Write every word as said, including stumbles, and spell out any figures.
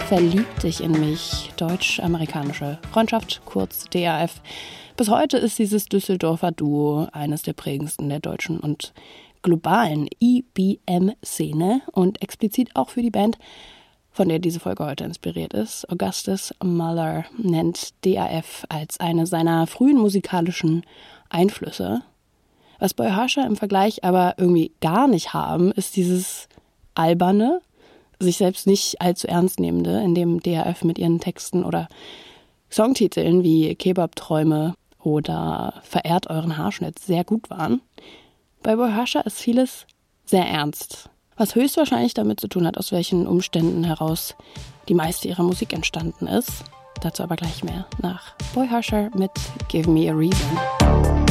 Verlieb dich in mich, deutsch-amerikanische Freundschaft, kurz D A F. Bis heute ist dieses Düsseldorfer Duo eines der prägendsten der deutschen und globalen E B M-Szene und explizit auch für die Band, von der diese Folge heute inspiriert ist. Augustus Muller nennt D A F als eine seiner frühen musikalischen Einflüsse. Was Boy Harsher im Vergleich aber irgendwie gar nicht haben, ist dieses alberne, sich selbst nicht allzu ernst nehmende, in dem D A F mit ihren Texten oder Songtiteln wie Kebab-Träume oder Verehrt euren Haarschnitt sehr gut waren. Bei Boy Harsher ist vieles sehr ernst, was höchstwahrscheinlich damit zu tun hat, aus welchen Umständen heraus die meiste ihrer Musik entstanden ist. Dazu aber gleich mehr nach Boy Harsher mit Give Me a Reason.